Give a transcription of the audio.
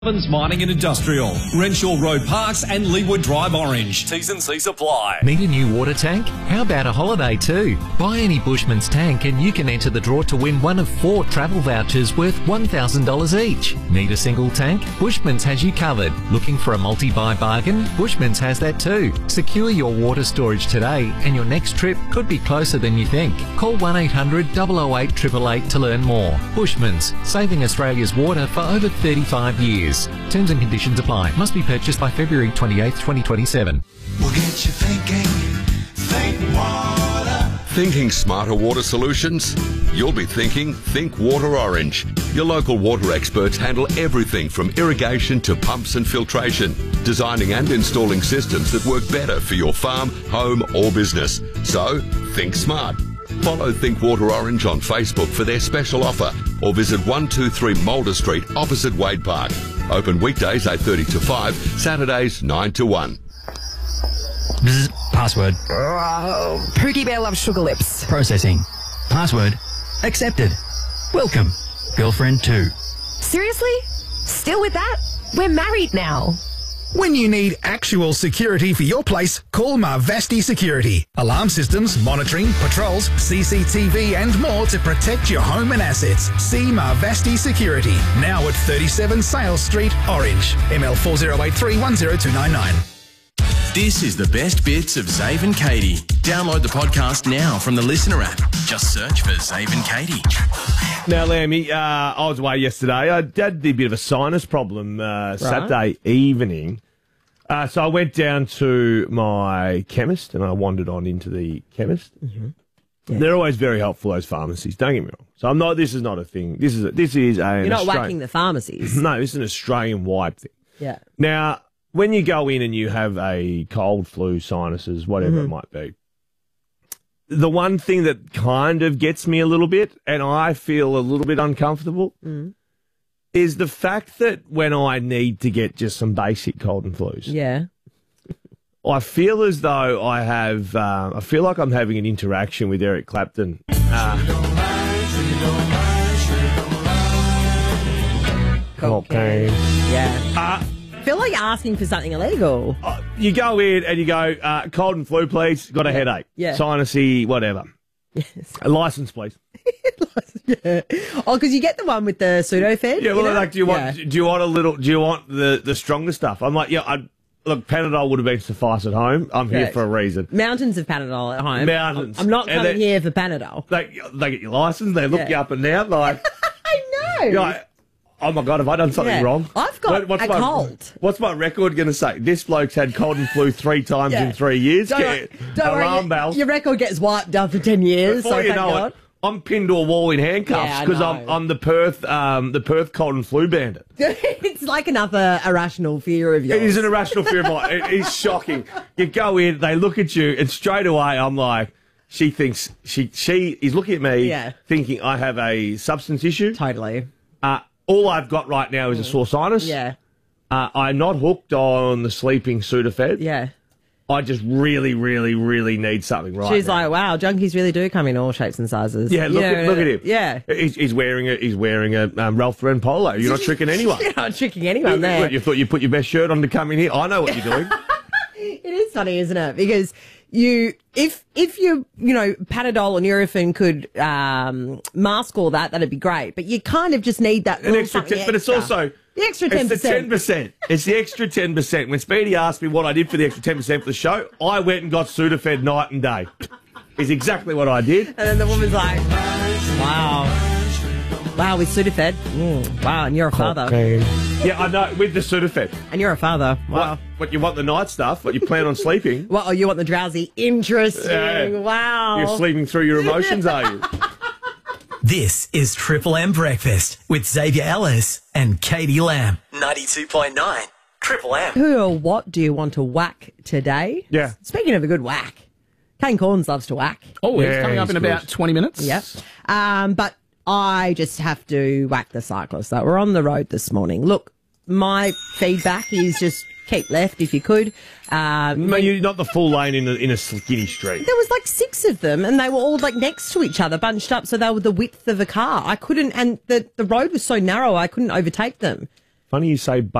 Evans Mining and Industrial, Renshaw Road Parks and Leewood Drive Orange. T's and C's apply. Need a new water tank? How about a holiday too? Buy any Bushman's tank and you can enter the draw to win one of 4 travel vouchers worth $1,000 each. Need a single tank? Bushman's has you covered. Looking for a multi-buy bargain? Bushman's has that too. Secure your water storage today and your next trip could be closer than you think. Call 1800 008 888 to learn more. Bushman's, saving Australia's water for over 35 years. Terms and conditions apply. Must be purchased by February 28th, 2027. We'll get you thinking. Think water. Thinking smarter water solutions? You'll be thinking Think Water Orange. Your local water experts handle everything from irrigation to pumps and filtration, designing and installing systems that work better for your farm, home or business. So, think smart. Follow Think Water Orange on Facebook for their special offer or visit 123 Mulder Street opposite Wade Park. Open weekdays 8:30 to 5, Saturdays 9 to 1. Bzz, password. Pookie Bear loves sugar lips. Processing. Password. Accepted. Welcome. Girlfriend 2. Seriously? Still with that? We're married now. When you need actual security for your place, call Marvasti Security. Alarm systems, monitoring, patrols, CCTV and more to protect your home and assets. See Marvasti Security, now at 37 Sales Street, Orange. ML 4083 10299. This is the best bits of Zave and Katie. Download the podcast now from the Listener app. Just search for Zave and Katie. Now, Lammy, I was away yesterday. I had a bit of a sinus problem Saturday evening. So I went down to my chemist and I wandered on into the chemist. Mm-hmm. Yeah. They're always very helpful, those pharmacies. Don't get me wrong. So I'm not. This is not a thing. This is You're not whacking the pharmacies. No, this is an Australian-wide thing. Yeah. Now, when you go in and you have a cold, flu, sinuses, whatever it might be, the one thing that kind of gets me a little bit, and I feel a little bit uncomfortable, is the fact that when I need to get just some basic cold and flus, I feel as though I feel like I'm having an interaction with Eric Clapton. Cocaine. Yeah. I feel like asking for something illegal. You go in and you go, cold and flu, please. Got a headache. Yeah. Sinusy, whatever. Yes. A license, please. Yeah. Oh, because you get the one with the Sudafed. Yeah. Well, like, do you want the stronger stuff? I'm like, look, Panadol would have been suffice at home. I'm here for a reason. Mountains of Panadol at home. Mountains. I'm not coming here for Panadol. They get your license. They look you up and down like. I know. You're like, oh my God, have I done something wrong? I've got a cold. What's my record going to say? This bloke's had cold and flu 3 times in 3 years. Don't worry, your record gets wiped after 10 years. Before you know it, I'm pinned to a wall in handcuffs because I'm the Perth cold and flu bandit. It's like another irrational fear of yours. It is an irrational fear of mine. It is shocking. You go in, they look at you, and straight away I'm like, she thinks she is looking at me, thinking I have a substance issue. Totally. All I've got right now is a sore sinus. Yeah. I'm not hooked on the sleeping Sudafed. Yeah. I just really, really, really need something right She's now. like, wow, junkies really do come in all shapes and sizes. Yeah, look at him. Yeah. He's wearing a Ralph Lauren polo. You're not tricking anyone. You're not tricking anyone there. You thought you put your best shirt on to come in here? I know what you're doing. It is funny, isn't it? Because if you Panadol and Nurofen could mask all that, that'd be great. But you kind of just need that little something extra. But it's also the extra 10%. It's the 10%. It's the extra 10%. When Speedy asked me what I did for the extra 10% for the show, I went and got Sudafed night and day. Is exactly what I did. And then the woman's like, wow, with Sudafed. Wow, and you're a father. Yeah, I know, with the Sudafed. And you're a father. Wow. What you want the night stuff? What you plan on sleeping? Well, you want the drowsy? Interesting. Wow. You're sleeping through your emotions, are you? This is Triple M Breakfast with Xavier Ellis and Katie Lamb. 92.9 Triple M. Who or what do you want to whack today? Yeah. Speaking of a good whack, Kane Corns loves to whack. Oh, it's coming up in about 20 minutes. Yep. But I just have to whack the cyclists that were on the road this morning. Look, my feedback is just keep left if you could. You're not the full lane in a skinny street. There was like 6 of them, and they were all like next to each other, bunched up, so they were the width of a car. I couldn't, and the road was so narrow, I couldn't overtake them. Funny you say